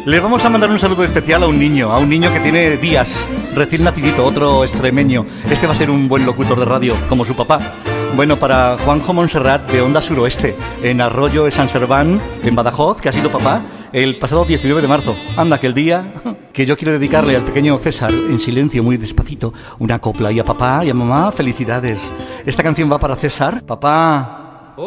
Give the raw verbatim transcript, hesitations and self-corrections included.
Le vamos a mandar un saludo especial a un niño, a un niño que tiene días, recién nacidito, otro extremeño. Este va a ser un buen locutor de radio, como su papá. Bueno, para Juanjo Montserrat, de Onda Suroeste, en Arroyo de San Serván, en Badajoz, que ha sido papá el pasado diecinueve de marzo. Anda, que el día que yo quiero dedicarle al pequeño César, en silencio, muy despacito, una copla. Y a papá y a mamá, felicidades. Esta canción va para César. Papá,